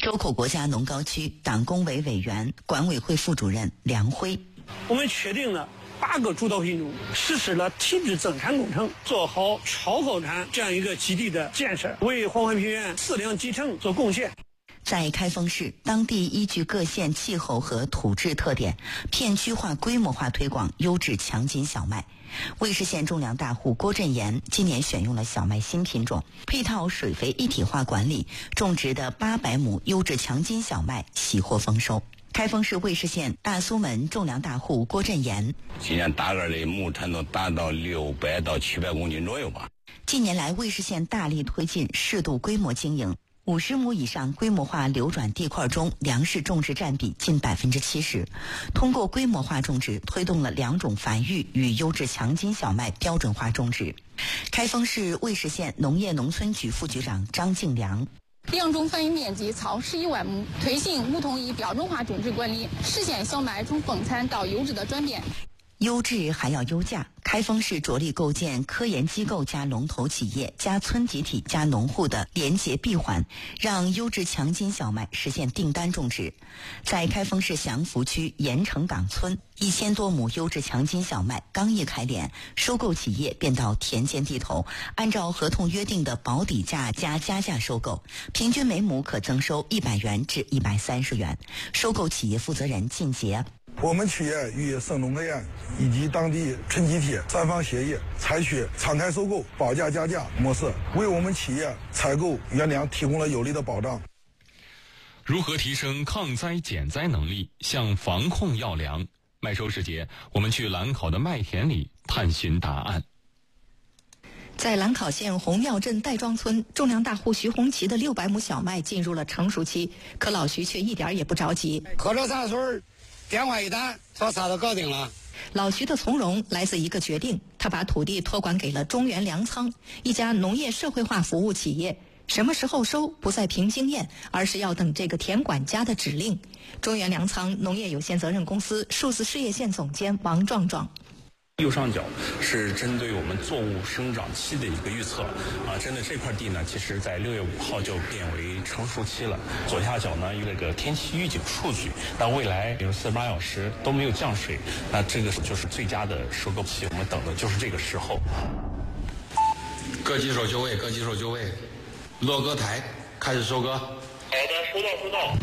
周口国家农高区党工委委员、管委会副主任梁辉。 我们确定了8个主导品种，实施了体制增产工程，做好超高产这样一个基地的建设，为黄淮平原4两集成做贡献。 在开封市，当地依据各县气候和土质特点，片区化、规模化推广优质强筋小麦。魏市县种粮大户郭振岩今年选用了小麦新品种，配套水肥一体化管理，种植的800亩优质强筋小麦喜获丰收。开封市魏市县大苏门种粮大户郭振岩， 今年大个的亩产能达到600到700公斤左右吧。 近年来，魏市县大力推进适度规模经营。50亩以上规模化流转地块中，粮食种植占比近70%。通过规模化种植，推动了2种繁育与优质强筋小麦标准化种植。开封市魏市县农业农村局副局长张敬良。 两种繁育面积超11万亩，推行梧桐一标准化种植管理，实现小麦从丰产到优质的转变。 优质还要优价，开封市着力构建科研机构加龙头企业加村集体加农户的联结闭环，让优质强筋小麦实现订单种植。在开封市祥福区盐城岗村，1000多亩优质强筋小麦刚一开镰，收购企业便到田间地头，按照合同约定的保底价加加价收购，平均每亩可增收100元至130元。收购企业负责人靳杰。 我们企业与省农科院以及当地村集体3方协议，采取敞开收购、保价加价模式，为我们企业采购原粮提供了有力的保障。 如何提升抗灾减灾能力，向防控要粮？麦收时节，我们去兰考的麦田里探寻答案。 在兰考县红庙镇戴庄村，种粮大户徐红旗的600亩小麦进入了成熟期，可老徐却一点也不着急。 喝着茶水，电话一打，说啥都搞定了。 老徐的从容来自一个决定，他把土地托管给了中原粮仓，一家农业社会化服务企业。什么时候收不再凭经验，而是要等这个田管家的指令。中原粮仓农业有限责任公司数字事业线总监王壮壮。 右上角是针对我们作物生长期的一个预测针对这块地呢，其实在6月5号就变为成熟期了。左下角呢有那个天气预警数据，那未来比如48小时都没有降水，那这个就是最佳的收购期，我们等的就是这个时候。 各机手就位，各机手就位，落割台，开始收割。 好的，收到。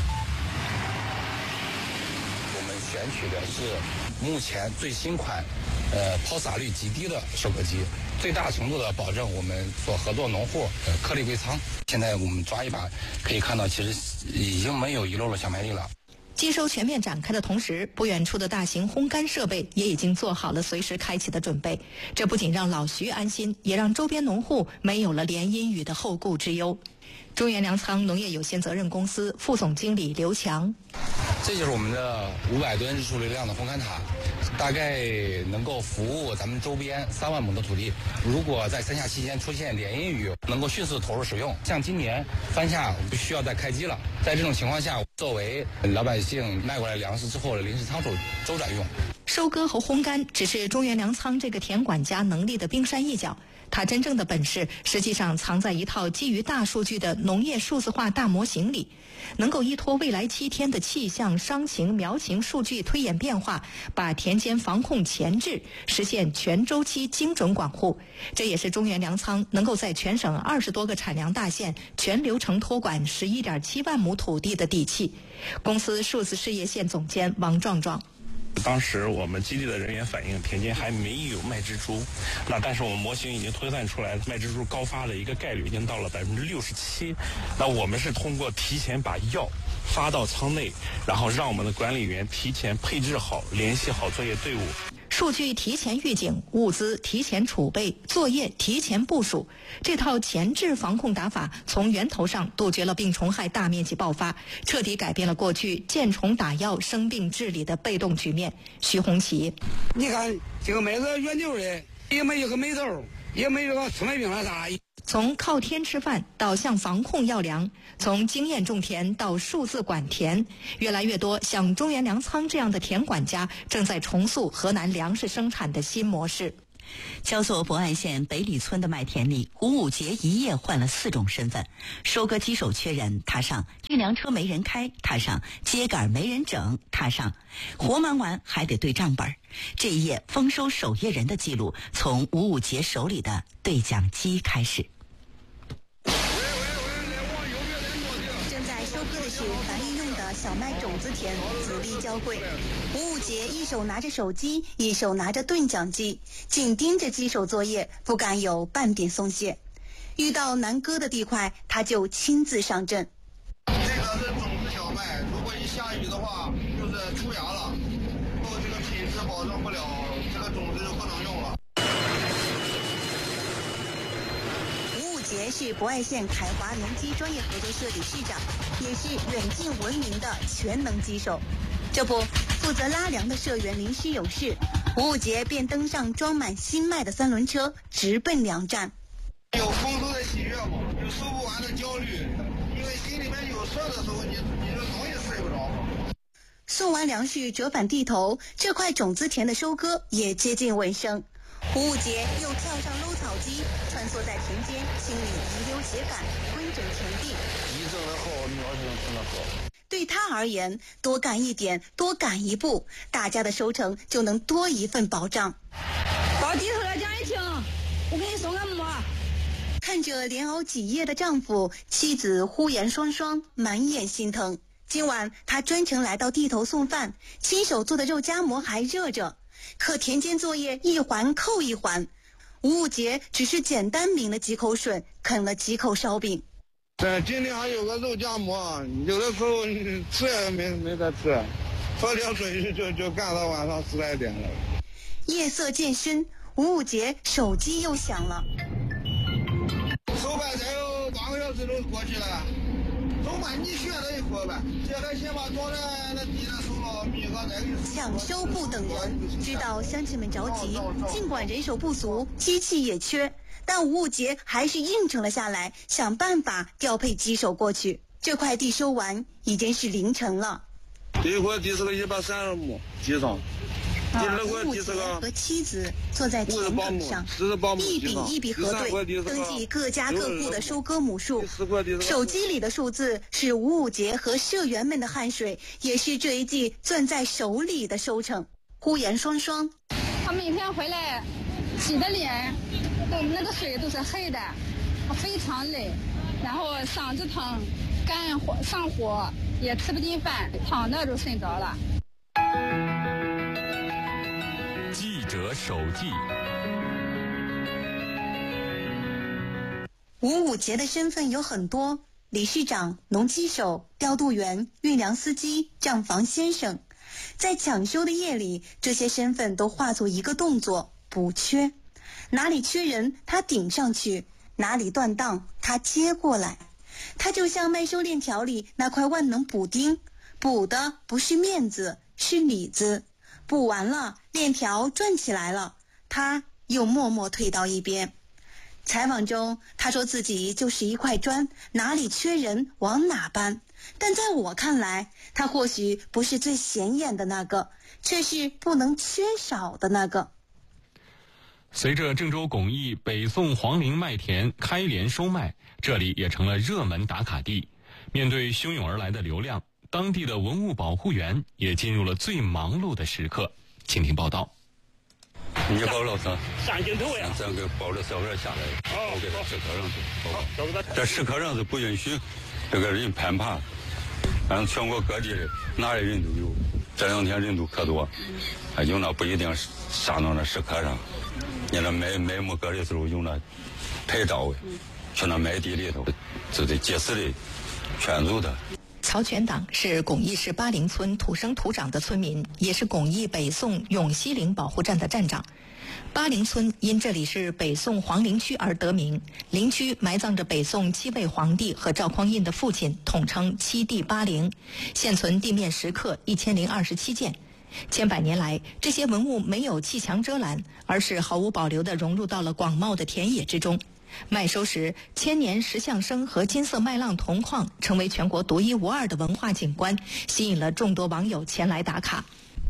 我们选取的是目前最新款抛洒率极低的收割机，最大程度的保证我们所合作农户颗粒归仓。现在我们抓一把可以看到，其实已经没有遗漏了小麦粒了。 机收全面展开的同时，不远处的大型烘干设备也已经做好了随时开启的准备。这不仅让老徐安心，也让周边农户没有了连阴雨的后顾之忧。中原粮仓农业有限责任公司副总经理刘强， 这就是我们的500吨日出流量的烘干塔，大概能够服务咱们周边3万亩的土地。如果在3夏期间出现连阴雨，能够迅速投入使用。像今年3夏不需要再开机了，在这种情况下，作为老百姓卖过来粮食之后的临时仓储周转用。 收割和烘干只是中原粮仓这个田管家能力的冰山一角，他真正的本事实际上藏在一套基于大数据的农业数字化大模型里，能够依托未来7天的气象、伤情、苗情数据推演变化，把田间防控前置，实现全周期精准管护。这也是中原粮仓能够在全省20多个产粮大县全流程托管11.7万亩土地的底气。公司数字事业线总监王壮壮。 当时我们基地的人员反映，田间还没有麦蜘蛛，但是我们模型已经推算出来，麦蜘蛛高发的一个概率已经到了67%。那我们是通过提前把药发到仓内，然后让我们的管理员提前配置好、联系好作业队伍。 数据提前预警，物资提前储备，作业提前部署，这套前置防控打法从源头上杜绝了病虫害大面积爆发，彻底改变了过去见虫打药、生病治理的被动局面。徐红旗， 你看这个麦子圆溜的，也没有个霉豆，也没有个出霉病了啥。 从靠天吃饭到向防控要粮，从经验种田到数字管田，越来越多像中原粮仓这样的田管家正在重塑河南粮食生产的新模式。 焦作博爱县北里村的麦田里，吴武杰一夜换了4种身份：收割机手缺人，他上；运粮车没人开，他上；秸秆没人整，他上。活忙完还得对账本。这一夜丰收守夜人的记录，从吴武杰手里的对讲机开始。 正在收割的是繁育用的小麦种子田，子粒娇贵。吴武杰一手拿着手机，一手拿着对讲机，紧盯着机手作业，不敢有半点松懈。遇到难割的地块，他就亲自上阵。 这个是种子小麦，如果一下雨的话，就是出芽了，后这个品质保证不了，这个种子就不能用了。 吴武杰是博爱县凯华农机专业合作社理事长，也是远近闻名的全能机手。这不，负责拉粮的社员临时有事，吴武杰便登上装满新麦的3轮车，直奔粮站。 有丰收的喜悦嘛，有收不完的焦虑，因为心里面有事的时候，你就容易睡不着。 送完粮食折返地头，这块种子田的收割也接近尾声。吴武杰又跳上搂草机，穿梭在田间，清理遗留秸秆，规整田地。 一整的好，苗成真的好。 对他而言，多干一点，多赶一步，大家的收成就能多一份保障。 到地头来讲一听，我给你送个馍。 看着连熬几夜的丈夫，妻子呼颜双双，满眼心疼。今晚他专程来到地头送饭，亲手做的肉夹馍还热着。可田间作业一环扣一环，吴武杰只是简单抿了几口水，啃了几口烧饼。 今天还有个肉夹馍，有的时候吃也没得吃，喝点水就干到晚上10来点了。 夜色渐深，吴武杰手机又响了。 收麦才有8个小时就过去了，收麦你选择一会呗，现在先把装在那地上收了，米和再给收。 抢收不等人，知道乡亲们着急，尽管人手不足，机器也缺。但吴武杰还是应承了下来，想办法调配机手过去。这块地收完已经是凌晨了。 这一块地是个130亩地上， 吴武杰和妻子坐在田埂上，一笔一笔核对，登记各家各户的收割亩数。手机里的数字是吴武杰和社员们的汗水，也是这一季攥在手里的收成。呼颜双双， 他每天回来洗的脸那个水都是黑的，非常累，然后嗓子疼，肝火上火，也吃不进饭，躺着就睡着了。 记者手记。 吴武杰的身份有很多：理事长、农机手、调度员、运粮司机、账房先生。在抢收的夜里，这些身份都化作一个动作：补缺。哪里缺人，他顶上去；哪里断档，他接过来。他就像麦收链条里那块万能补丁，补的不是面子，是里子。补完了，链条转起来了，他又默默退到一边。采访中，他说自己就是一块砖，哪里缺人往哪搬。但在我看来，他或许不是最显眼的那个，却是不能缺少的那个。 随着郑州巩义北宋黄陵麦田开镰收麦，这里也成了热门打卡地。面对汹涌而来的流量，当地的文物保护员也进入了最忙碌的时刻。请听报道。 你好，老师。 上镜头呀！ 咱给包着小碗下来，我给石刻上去。好，在石刻上是不允许这个人攀爬，反正全国各地的哪里人都有。这2天人都可多，有那不一定上到那石刻上。你那买木杆的时候用那拍照的，去那麦地里头，就得结实的全族的。 曹全党是巩义市巴陵村土生土长的村民，也是巩义北宋永西陵保护站的站长。巴陵村因这里是北宋皇陵区而得名，陵区埋葬着北宋7位皇帝和赵匡胤的父亲，统称7帝巴陵。现存地面石刻1027件。千百年来，这些文物没有砌墙遮拦，而是毫无保留地融入到了广袤的田野之中。麦收时，千年石像生和金色麦浪铜矿成为全国独一无二的文化景观，吸引了众多网友前来打卡。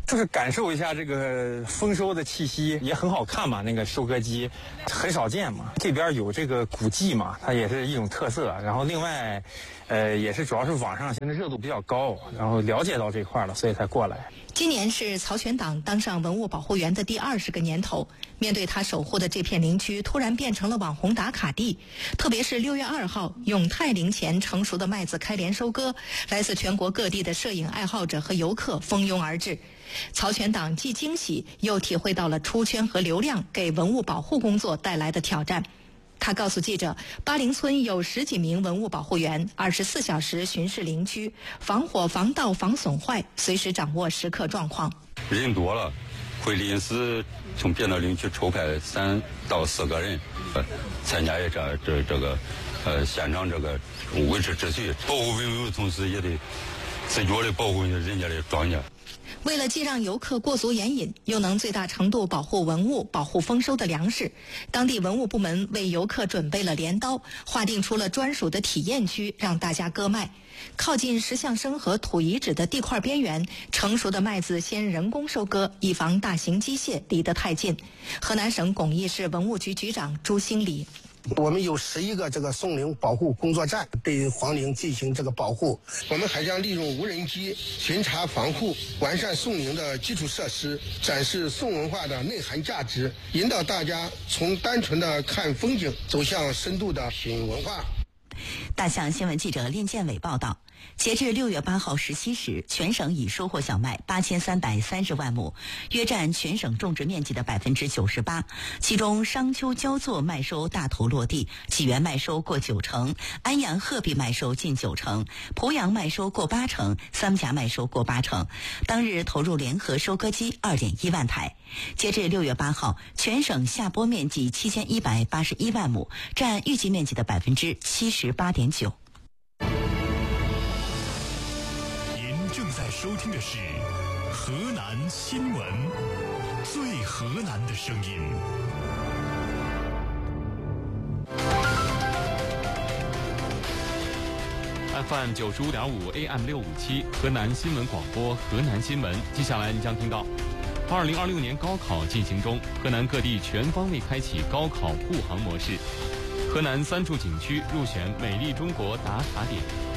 就是感受一下这个丰收的气息，也很好看嘛。那个收割机很少见嘛，这边有这个古迹嘛，它也是一种特色。然后另外，也是主要是网上现在热度比较高，然后了解到这块了，所以才过来。 今年是曹全党当上文物保护员的第20个年头，面对他守护的这片林区突然变成了网红打卡地，特别是6月2号永泰林前成熟的麦子开镰收割，来自全国各地的摄影爱好者和游客蜂拥而至。曹全党既惊喜，又体会到了出圈和流量给文物保护工作带来的挑战。他告诉记者，巴陵村有10几名文物保护员，24小时巡视林区，防火、防盗、防损坏，随时掌握时刻状况。 人多了，会临时从别的林区抽开3到4个人，参加这个现场这个维持秩序，保护文物的同时也得自觉的保护人家的庄稼。 为了既让游客过足眼瘾，又能最大程度保护文物、保护丰收的粮食，当地文物部门为游客准备了镰刀，划定出了专属的体验区，让大家割麦。靠近石像生和土遗址的地块边缘，成熟的麦子先人工收割，以防大型机械离得太近。河南省巩义市文物局局长朱兴礼。 我们有11个这个松林保护工作站，对皇陵进行这个保护。我们还将利用无人机巡查防护，完善宋陵的基础设施，展示宋文化的内涵价值，引导大家从单纯的看风景走向深度的品文化。 大象新闻记者练建伟报道，截至6月8号17时，全省已收获小麦8330万亩，约占全省种植面积的98%。其中，商丘焦作麦收大头落地，济源麦收过90%，安阳鹤壁麦收近90%，濮阳麦收过80%，三峡麦收过80%。当日投入联合收割机2.1万台。截至6月8号，全省下播面积7181万亩，占预计面积的78.9%。 您正在收听的是河南新闻，最河南的声音。 FM 95.5 AM 657河南新闻广播河南新闻。接下来你将听到2026年高考进行中，河南各地全方位开启高考护航模式。河南3处景区入选美丽中国打卡点。